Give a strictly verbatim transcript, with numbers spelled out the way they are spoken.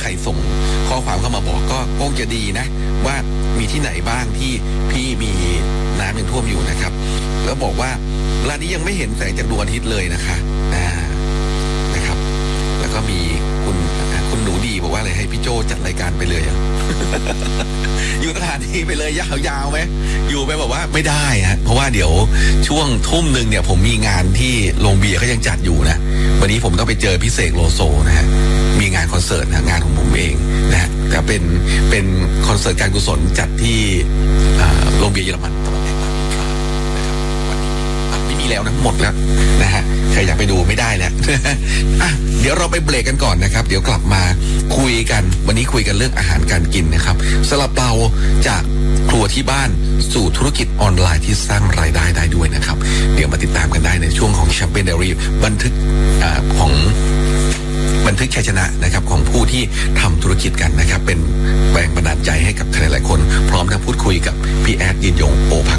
ใครส่งข้อความเข้ามาบอกก็คงจะดีนะว่ามีที่ไหนบ้างที่พี่มีน้ำยังท่วมอยู่นะครับแล้วบอกว่าร้านนี้ยังไม่เห็นแสงจากดวงอาทิตย์เลยนะคะอ่านะครับแล้วก็มีคุณคุณหนูดีบอกว่าอะไรให้พี่โจจัดรายการไปเลยอ่ะ อยู่สถานที่ไปเลยยาวๆไหมอยู่ไปแบบว่าไม่ได้ฮะเพราะว่าเดี๋ยวช่วงทุ่มหนึ่งเนี่ยผมมีงานที่โรงเบียร์เขายังจัดอยู่นะวันนี้ผมต้องไปเจอพี่เสกโลโซนะฮะมีงานคอนเสิร์ตนะงานของผมเองนะฮะแต่เป็นเป็นคอนเสิร์ตการกุศลจัดที่โรงเบียร์เยอรมันตะวันแดงบางพระนะครับวันนี้ไม่มีแล้วนะหมดแล้วนะฮะใครอยากไปดูไม่ได้แล้ว อ่ะเดี๋ยวเราไปเบรกกันก่อนนะครับเดี๋ยวกลับมาคุยกันวันนี้คุยกันเรื่องอาหารการกินนะครับสำหรับเราจากครัวที่บ้านสู่ธุรกิจออนไลน์ที่สร้างรายได้ได้ด้วยนะครับเดี๋ยวมาติดตามกันได้ในช่วงของแชมเปี้ยนเดลี่บันทึกอ่าของบันทึกชัยชนะนะครับของผู้ที่ทำธุรกิจกันนะครับเป็นแรงบันดาลใจให้กับใครหลายคนพร้อมทั้งพูดคุยกับพี่แอดยืนยงโอภา